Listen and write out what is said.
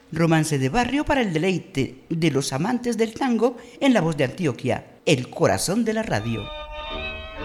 Romance de barrio para el deleite de los amantes del tango en la voz de Antioquia, el corazón de la radio.